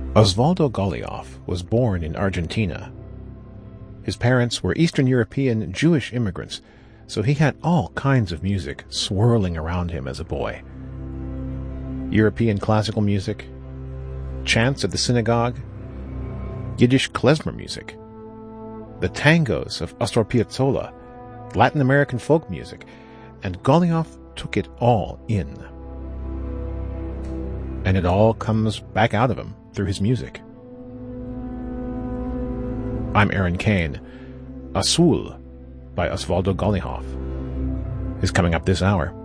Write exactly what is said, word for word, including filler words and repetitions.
Osvaldo Golijov was born in Argentina. His parents were Eastern European Jewish immigrants, so he had all kinds of music swirling around him as a boy. European classical music, chants at the synagogue, Yiddish klezmer music, the tangos of Astor Piazzolla, Latin American folk music, and Golijov took it all in. And it all comes back out of him through his music. I'm Aaron Kane. Azul by Osvaldo Golijov is coming up this hour.